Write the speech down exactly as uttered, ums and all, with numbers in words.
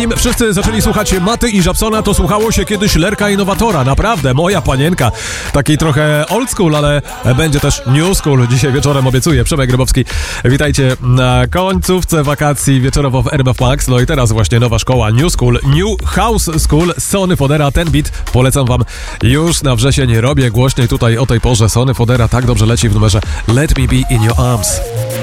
Zanim wszyscy zaczęli słuchać Maty i Żabsona, to słuchało się kiedyś Lerka Innowatora. Naprawdę, moja panienka. Taki trochę old school, ale będzie też new school. Dzisiaj wieczorem obiecuję. Przemek Grybowski. Witajcie na końcówce wakacji wieczorowo w R M F Max. No i teraz właśnie nowa szkoła New School, New House School, Sony Fodera. Ten beat polecam wam już na wrzesień. Robię głośniej tutaj o tej porze. Sony Fodera tak dobrze leci w numerze Let Me Be In Your Arms.